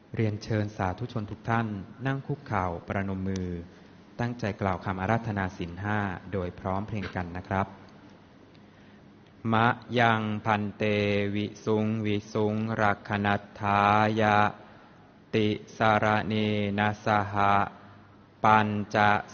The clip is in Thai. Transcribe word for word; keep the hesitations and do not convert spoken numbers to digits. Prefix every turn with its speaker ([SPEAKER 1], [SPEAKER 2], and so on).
[SPEAKER 1] เรียนเชิญสาธุชนทุกท่านนั่งคุกเข่าประนมมือตั้งใจกล่าวคำอาราธนาศีลห้าโดยพร้อมเพรียงกันนะครับมะยังพันเตวิสุงวิสุงรักขณัฏฐายะติสารเนนะสหะปัญจ